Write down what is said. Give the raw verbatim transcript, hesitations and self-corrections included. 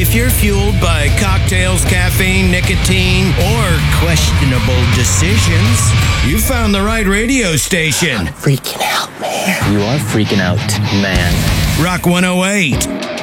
If you're fueled by cocktails, caffeine, nicotine, or questionable decisions, you found the right radio station. I'm freaking out, man. You are freaking out, man. Rock one oh eight.